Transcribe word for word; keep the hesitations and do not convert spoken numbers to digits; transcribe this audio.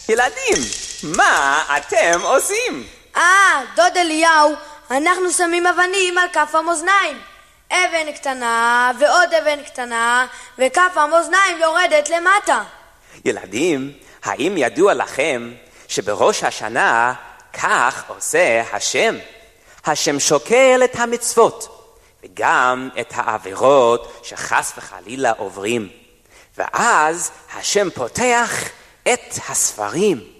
ילדים, מה אתם עושים? אה, דוד אליהו, אנחנו שמים אבנים על כף המאזניים. אבן קטנה ועוד אבן קטנה, וכף המאזניים יורדת למטה. ילדים, האם ידוע לכם שבראש השנה כך עושה השם? השם שוקל את המצוות וגם את העבירות שחס וחלילה עוברים, ואז השם פותח את הספרים